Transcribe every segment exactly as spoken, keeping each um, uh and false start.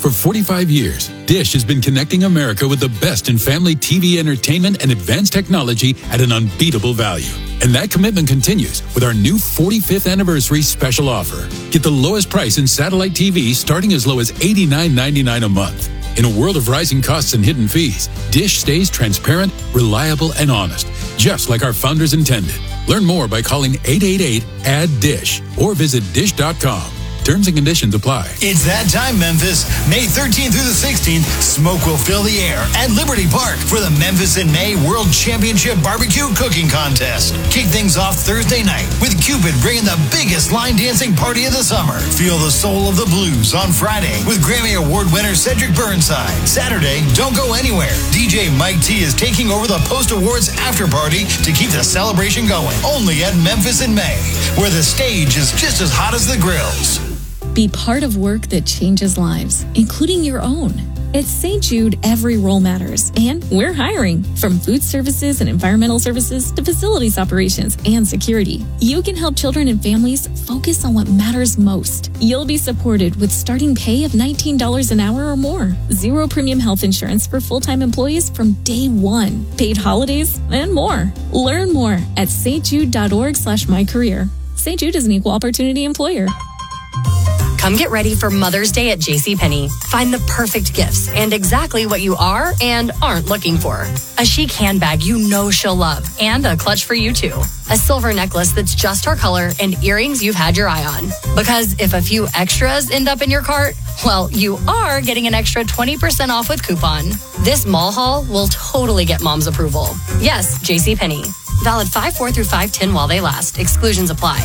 For forty-five years, Dish has been connecting America with the best in family T V entertainment and advanced technology at an unbeatable value. And that commitment continues with our new forty-fifth anniversary special offer. Get the lowest price in satellite T V starting as low as eighty-nine ninety-nine a month. In a world of rising costs and hidden fees, Dish stays transparent, reliable, and honest, just like our founders intended. Learn more by calling eight eight eight, A D D I S H or visit dish dot com. Terms and conditions apply. It's that time, Memphis. May thirteenth through the sixteenth, smoke will fill the air at Liberty Park for the Memphis in May World Championship Barbecue Cooking Contest. Kick things off Thursday night with Cupid bringing the biggest line dancing party of the summer. Feel the soul of the blues on Friday with Grammy Award winner Cedric Burnside. Saturday, don't go anywhere. D J Mike T is taking over the post-awards after party to keep the celebration going. Only at Memphis in May, where the stage is just as hot as the grills. Be part of work that changes lives, including your own. At Saint Jude, every role matters, and we're hiring. From food services and environmental services to facilities operations and security. You can help children and families focus on what matters most. You'll be supported with starting pay of nineteen dollars an hour or more. Zero premium health insurance for full-time employees from day one. Paid holidays and more. Learn more at stjude.org slash mycareer. Saint Jude is an equal opportunity employer. Come get ready for Mother's Day at JCPenney. Find the perfect gifts and exactly what you are and aren't looking for. A chic handbag you know she'll love and a clutch for you too. A silver necklace that's just her color and earrings you've had your eye on. Because if a few extras end up in your cart, well, you are getting an extra twenty percent off with coupon. This mall haul will totally get mom's approval. Yes, JCPenney. Valid five four through five ten while they last. Exclusions apply.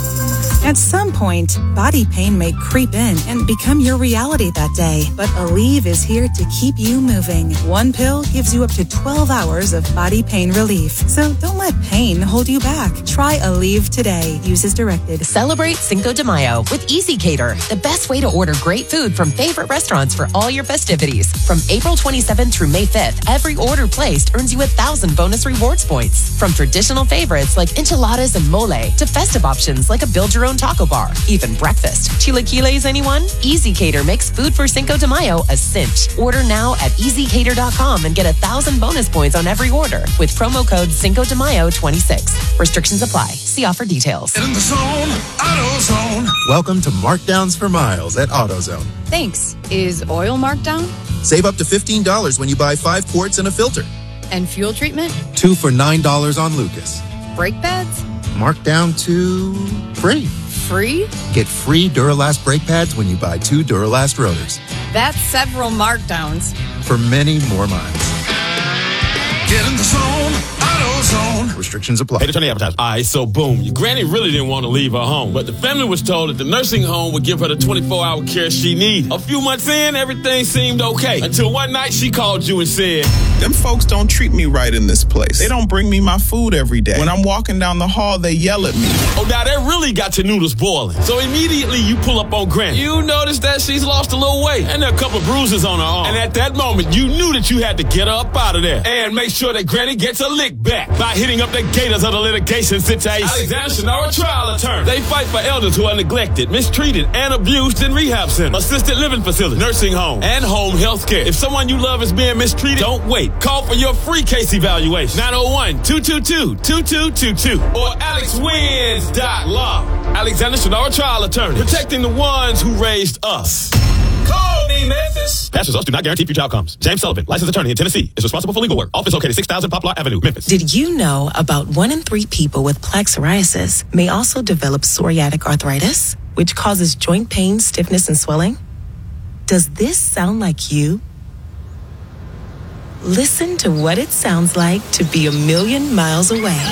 At some point, body pain may creep in and become your reality that day. But Aleve is here to keep you moving. One pill gives you up to twelve hours of body pain relief. So don't let pain hold you back. Try Aleve today. Use as directed. Celebrate Cinco de Mayo with Easy Cater, the best way to order great food from favorite restaurants for all your festivities. From April twenty-seventh through May fifth, every order placed earns you a thousand bonus rewards points. From traditional favorites like enchiladas and mole to festive options like a build-your-own taco bar, even breakfast. Chilaquiles, anyone? Easy Cater makes food for Cinco de Mayo a cinch. Order now at easy cater dot com and get a thousand bonus points on every order with promo code Cinco de Mayo twenty-six. Restrictions apply. See offer details. In the zone, AutoZone. Welcome to Markdowns for Miles at AutoZone. Thanks. Is oil marked down? Save up to fifteen dollars when you buy five quarts and a filter. And fuel treatment? Two for nine dollars on Lucas. Brake pads? Marked down to free. Free? Get free Duralast brake pads when you buy two Duralast rotors. That's several markdowns. For many more miles. Get in the zone, AutoZone. Restrictions apply. Hey, to turn the advertisement. All right, so boom. Your granny really didn't want to leave her home, but the family was told that the nursing home would give her the twenty-four hour care she needed. A few months in, everything seemed okay. Until one night she called you and said, them folks don't treat me right in this place. They don't bring me my food every day. When I'm walking down the hall, they yell at me. Oh, now that really got your noodles boiling. So immediately you pull up on Granny. You notice that she's lost a little weight, and there are a couple of bruises on her arm. And at that moment, you knew that you had to get her up out of there and make sure that Granny gets a lick back by hitting up the gators of the litigation situation. Alexander Shinara trial attorney. They fight for elders who are neglected, mistreated, and abused in rehab centers, assisted living facilities, nursing home, and home health care. If someone you love is being mistreated, don't wait. Call for your free case evaluation. nine oh one, two two two, two two two two or alex wins dot law. Alexander Shinara trial attorney. Protecting the ones who raised us. Call me, Memphis. Past results do not guarantee future outcomes. James Sullivan, licensed attorney in Tennessee, is responsible for legal work. Office located six thousand Poplar Avenue, Memphis. Did you know about one in three people with plaque psoriasis may also develop psoriatic arthritis, which causes joint pain, stiffness, and swelling? Does this sound like you? Listen to what it sounds like to be a million miles away.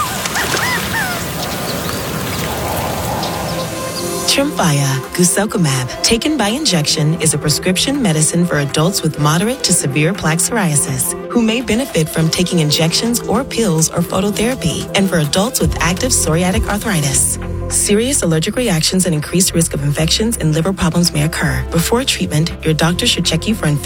Tremfya guselkumab, taken by injection, is a prescription medicine for adults with moderate to severe plaque psoriasis who may benefit from taking injections or pills or phototherapy, and for adults with active psoriatic arthritis. Serious allergic reactions and increased risk of infections and liver problems may occur. Before treatment, your doctor should check you for infections